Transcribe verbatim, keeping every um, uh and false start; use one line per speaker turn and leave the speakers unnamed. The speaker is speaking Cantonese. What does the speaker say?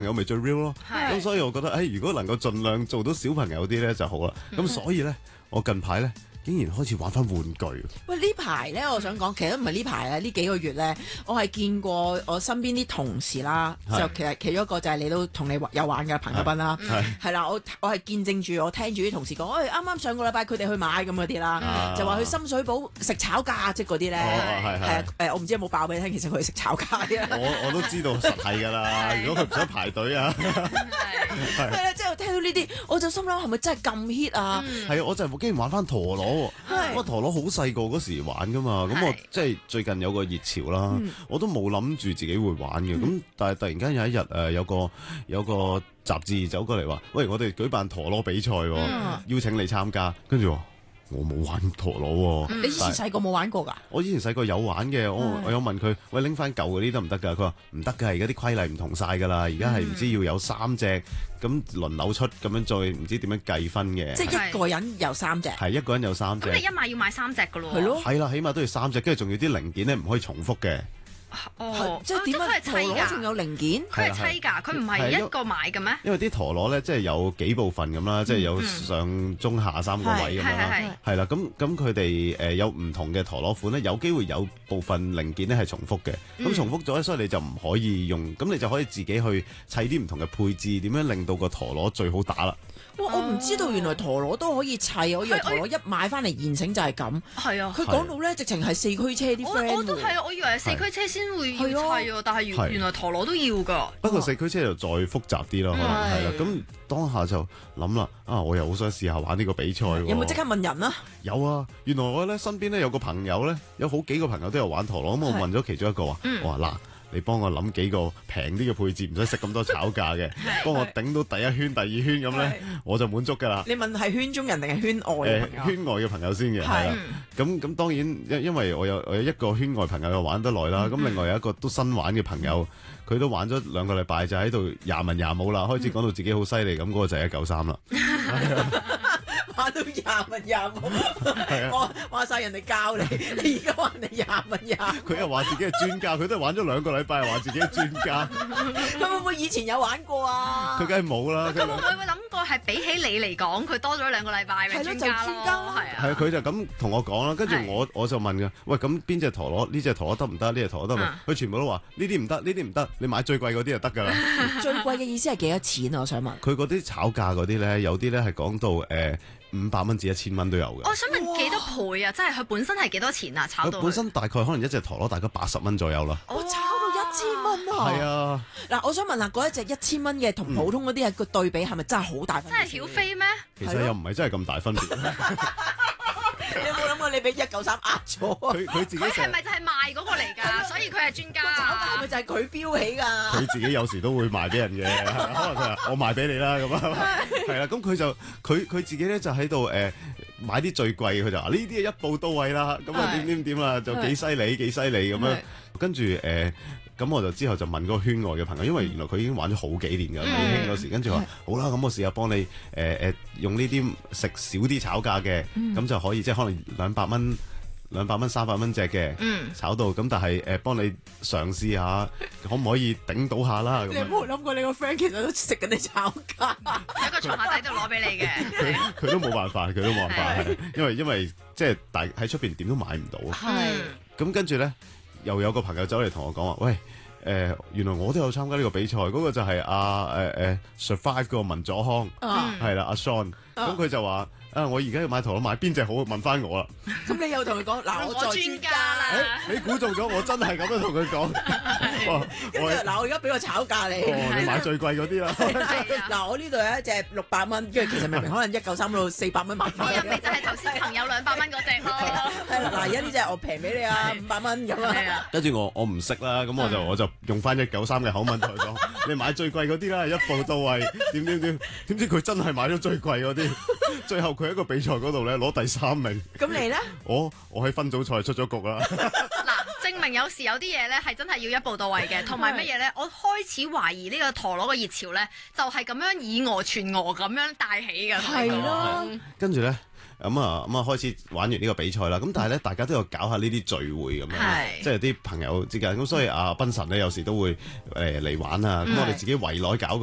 友咪最 real 咯。咁所以我覺得，誒、哎，如果能夠盡量做到小朋友啲咧就好啦。咁、嗯、所以咧，我近排咧。竟然開始玩翻玩具。
喂，呢排咧，我想講，其實都唔係呢排啊，呢幾個月咧，我係見過我身邊啲同事啦，就其實其中一個就係你都同你有玩嘅彭友斌啦，係啦，我我係見證住，我聽住啲同事講，誒啱啱上個禮拜佢哋去買咁嗰啲啦，就話去深水埗食炒價即係嗰啲咧，係啊誒，我唔知有冇爆俾你聽，其實佢哋食炒價嘅。
我我都知道實係㗎啦，如果佢唔使排隊啊，
係啦，即係我聽到呢啲，我就心諗係咪真係咁 hit 啊？
係啊，我就係竟然玩翻陀螺。我陀螺好細個嗰時玩噶嘛，咁我即係最近有個熱潮啦，嗯、我都冇諗住自己會玩嘅，咁、嗯、但係突然間有一日誒、呃、有個有個雜誌走過嚟話，喂，我哋舉辦陀螺比賽，嗯、邀請你參加，跟住我冇玩陀螺喎。
嗯、你以前細個冇玩過㗎？
我以前細個有玩嘅，我我有問佢，喂，拎翻舊嗰啲得唔得㗎？佢話唔得㗎，而家啲規例唔同晒㗎啦，而家係唔知要有三隻咁輪流出，咁樣再唔知點樣計分嘅。
即係一個人有三隻。係
一個人有三隻。
咁你一買要買三隻㗎咯？
係咯。
係啦，起碼都要三隻，跟住仲要啲零件咧唔可以重複嘅。
哦，即係點解陀螺仲有零件？
佢係砌㗎，佢唔係一個買嘅咩？
因為啲陀螺咧，即係有幾部分咁啦，即係有上中下三個位咁樣啦，係啦。咁咁佢哋誒有唔同嘅陀螺款咧，有機會有部分零件咧係重複嘅。咁重複咗咧，所以你就唔可以用，咁你就可以自己去砌啲唔同嘅配置，點樣令到個陀螺最好打啦。
哇！我唔知道原來陀螺都可以砌，我以為陀螺一買翻嚟現成就係咁。係啊，佢講到咧，直情係四驅車啲 friend。
我都係啊，我以為係四驅車先會要砌啊，但係原原來陀螺都要㗎。
不過四驅車就再複雜啲咯，可能係啦。咁當下就諗啦，啊，我又好想試下玩呢個比賽喎。
有冇即刻問人啊？
有啊，原來我咧身邊咧有個朋友咧，有好幾個朋友都有玩陀螺。咁我問咗其中一個話，我話嗱，你幫我諗幾個平啲嘅配置，唔使食咁多炒價嘅，幫我頂到第一圈、第二圈咁咧，我就滿足㗎啦。
你問係圈中人定係圈外嘅朋友？
圈外嘅朋友先嘅，係啦。咁咁當然，因因為我有我有一個圈外朋友又玩得耐啦，咁另外有一個都新玩嘅朋友，佢都玩咗兩個禮拜就喺度廿文廿武啦，開始講到自己好犀利咁，嗰個就係一九三啦。
玩到廿文廿武，我話晒人哋教你，你而家話你廿文廿武。
佢又話自己係專家，佢都係玩咗兩個禮拜，話自己係專家。
佢會唔會以前有玩過啊？
佢梗係冇啦。
佢會唔會諗過係比起你嚟講，佢多咗兩個禮拜嘅專家咯？係啊。
係啊，佢就咁同我講啦，跟住我我就問㗎，喂，咁邊隻陀螺？呢隻陀螺得唔得？呢隻陀螺得唔得？佢全部都話呢啲唔得，呢啲唔得，你買最貴嗰啲就得㗎啦。
最貴嘅意思係幾多錢啊？我想問。
佢嗰啲炒價嗰啲咧，有啲咧係講到誒五百蚊至一千蚊都有嘅。
我想問幾多倍啊？即係佢本身係幾多錢啊？炒到
佢本身大概可能一隻陀螺大概八十蚊左右啦。
我炒到一千蚊啊！
係啊。
嗱，我想問下嗰一隻一千蚊嘅同普通嗰啲係個對比係咪真係好大分別？
真係曉飛咩？
其實又唔係真係咁大分別。
你有冇諗過你俾一九三呃咗？
佢佢自己
佢係咪就係賣嗰個嚟㗎？所以佢係專家啊！
係咪就係佢標起㗎？
佢自己有時都會賣俾人嘅，可能佢話我賣俾你啦咁啊，係啦，咁佢就佢佢自己咧就喺度誒買啲最貴，佢就話呢啲係一步到位啦，咁啊點點點啦，就幾犀利幾犀利咁樣，跟住誒。咁我就之後就問嗰個圈外嘅朋友，因為原來佢已經玩咗好幾年㗎，年輕嗰時，跟住話好啦，咁我試下幫你誒誒、呃、用呢啲食少啲炒價嘅，咁、嗯、就可以即係可能兩百蚊、兩百蚊、三百蚊隻嘅炒到，咁但係誒、呃、幫你嘗試下，可唔可以頂到下啦？
你有冇諗過你個 friend 其實都食緊你炒價，
喺個床下底度攞俾你嘅，
佢都冇辦法，佢都冇辦法，因為因為即係大喺出邊點都買唔到啊。係，咁跟住咧。又有個朋友走嚟同我講話，喂，誒、呃，原來我都有參加呢個比賽，嗰、那個就係阿誒誒 Survive 個文佐康，係啦、uh, 阿 Sean，咁佢、uh, 就話。啊！我而家要買陀螺，買邊隻好？問翻我啦。咁
你又同佢講嗱，我做專家
啦。
你估中咗，我真係咁樣同佢講。
嗱，我而家俾個炒價你。
你買最貴嗰啲啦。
嗱，我呢度有一隻六百蚊，跟住其實明明可能一九三到四百蚊買翻。
入面就係頭先朋友兩百蚊嗰隻咯。
係啦，嗱，而家呢隻我平俾你啊，五百蚊咁啊。
跟住我我唔識啦，咁我就我就用翻一九三嘅口吻同佢講：你買最貴嗰啲啦，一步到位，點點點。點知佢真係買咗最貴嗰啲，最後。佢喺個比賽嗰度咧攞第三名。咁你咧？我我喺分組賽出咗局啦。
嗱，證明有時有啲嘢咧係真係要一步到位嘅，同埋乜嘢咧？我開始懷疑呢個陀螺嘅熱潮咧，就係咁樣以訛傳訛咁樣帶起嘅。係咯。跟住咧，
咁啊咁啊開始玩完呢個比賽啦。咁但係咧，大家都有搞下呢啲聚會咁樣，
係
即係啲朋友之間。咁所以阿賓神咧有時都會誒嚟玩啊。咁我哋自己圍內搞。